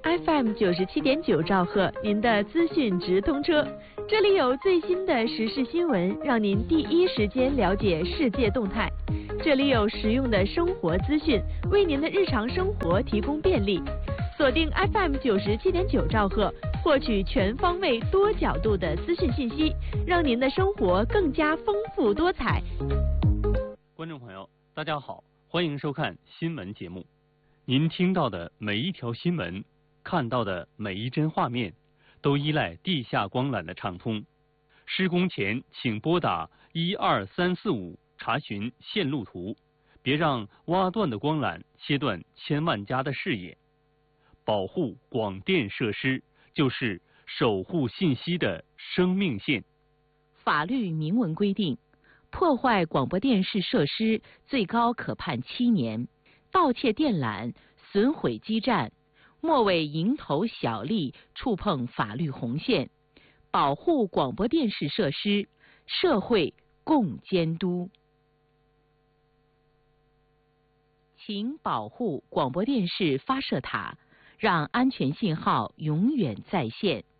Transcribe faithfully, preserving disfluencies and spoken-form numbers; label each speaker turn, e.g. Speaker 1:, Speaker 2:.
Speaker 1: F M 九十七点九兆赫，您的资讯直通车。这里有最新的时事新闻，让您第一时间了解世界动态。这里有实用的生活资讯，为您的日常生活提供便利。锁定 F M 九十七点九兆赫，获取全方位、多角度的资讯信息，让您的生活更加丰富多彩。
Speaker 2: 观众朋友，大家好，欢迎收看新闻节目。您听到的每一条新闻，看到的每一帧画面，都依赖地下光缆的畅通。施工前请拨打一二三四五查询线路图，别让挖断的光缆切断千万家的视野。保护广电设施就是守护信息的生命线。
Speaker 3: 法律明文规定，破坏广播电视设施最高可判七年，盗窃电缆、损毁基站，莫为蝇头小利触碰法律红线。保护广播电视设施，社会共监督。请保护广播电视发射塔，让安全信号永远在线。